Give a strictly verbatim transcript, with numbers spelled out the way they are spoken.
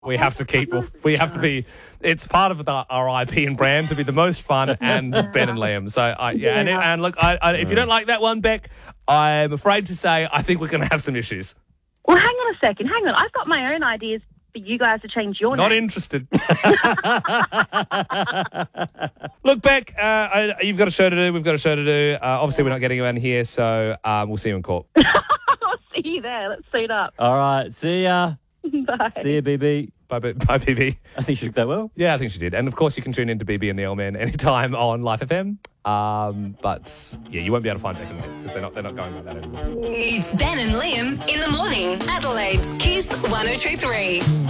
We have to keep, we have to be, it's part of the, our I P and brand to be the most fun and Ben and Liam. So, I, yeah, and, and look, I, I, if you don't like that one, Beck, I'm afraid to say I think we're going to have some issues. Well, hang on a second, hang on. I've got my own ideas for you guys to change your Not name. interested. Look, Beck, uh, I, you've got a show to do. We've got a show to do. Uh, obviously, we're not getting around here, so um, we'll see you in court. I'll see you there. Let's suit up. All right, see ya. Bye. See ya, B B. Bye, B- bye, B B. I think she took that well. Yeah, I think she did. And, of course, you can tune in to B B and the L-Man anytime on Life F M. Um, but, yeah, you won't be able to find Beck and Liam because they're not, they're not going by that anymore. It's Ben and Liam in the morning. Adelaide's Kiss one oh two three.